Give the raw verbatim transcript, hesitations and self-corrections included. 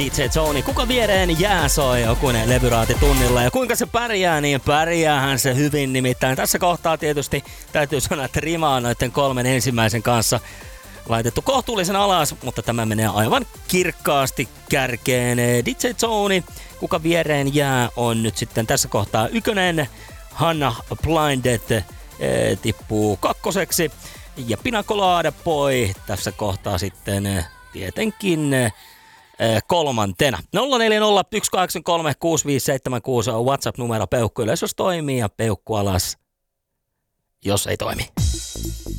D J Zone, kuka viereen jää soi kun levyraati tunnilla ja kuinka se pärjää, niin pärjäähän se hyvin. Nimittäin tässä kohtaa tietysti täytyy sanoa, että rima on noiden kolmen ensimmäisen kanssa laitettu kohtuullisen alas, mutta tämä menee aivan kirkkaasti kärkeen. D J Zone, kuka viereen jää, on nyt sitten tässä kohtaa ykkönen. Hanna Blinded eh, tippuu kakkoseksi ja Pina Colada Boy tässä kohtaa sitten eh, tietenkin eh, kolmantena. nolla neljä nolla yksi kahdeksan kolme kuusi viisi seitsemän kuusi on WhatsApp-numero peukku ylös, jos toimii, ja peukku alas, jos ei toimi.